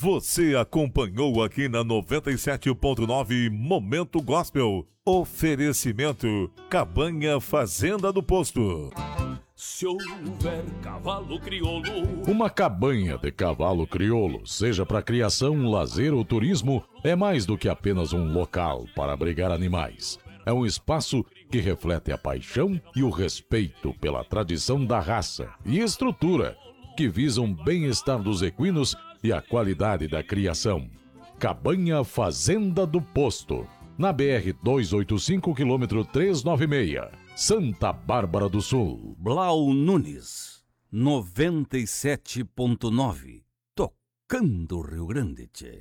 Você acompanhou aqui na 97.9 Momento Gospel. Oferecimento Cabanha Fazenda do Posto. Se houver cavalo crioulo, uma cabanha de cavalo crioulo, seja para criação, lazer ou turismo, é mais do que apenas um local para abrigar animais. É um espaço que reflete a paixão e o respeito pela tradição da raça e estrutura, que visam o bem-estar dos equinos e a qualidade da criação. Cabanha Fazenda do Posto, na BR-285, quilômetro 396, Santa Bárbara do Sul. Blau Nunes, 97.9, tocando Rio Grande, tchê.